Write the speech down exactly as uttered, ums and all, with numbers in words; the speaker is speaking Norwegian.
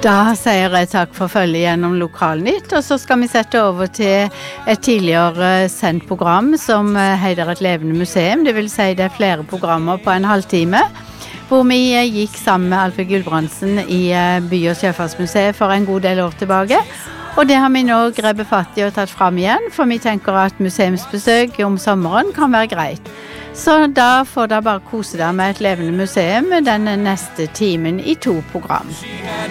Da sier jeg takk for følge gjennom Lokalnytt, og så skal vi sette over til et tidligere sendt program som heter Et levende museum, det vil si det er flere programmer på en halvtime, hvor vi gikk sammen med Alfred Gulbrandsen i By- og Sjøfartsmuseet for en god del år tilbake, og det har vi nå grepet fatt i og tatt frem igjen, for vi tenker at museumsbesøk om sommeren kan være greit. Så da får dere bare kose deg med Et levende museum den neste timen i to program.